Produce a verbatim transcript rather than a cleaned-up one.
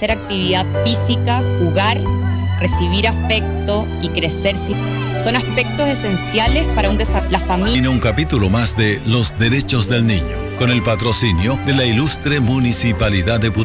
hacer actividad física, jugar, recibir afecto y crecer son aspectos esenciales para un desa- la familia. Tiene un capítulo más de Los Derechos del Niño, con el patrocinio de la Ilustre Municipalidad de Putumayo.